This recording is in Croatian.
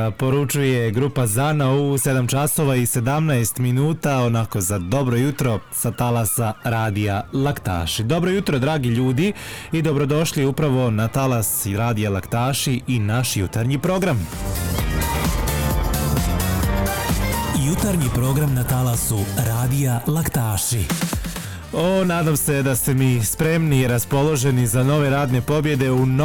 Poručuje grupa Zana u 7 časova i 17 minuta, onako za dobro jutro sa talasa radija Laktaši. Dobro jutro, dragi ljudi, i dobrodošli upravo na talas radija Laktaši i naš jutarnji program. Jutarnji program na talasu radija Laktaši. Nadam se da ste mi spremni i raspoloženi za nove radne pobjede u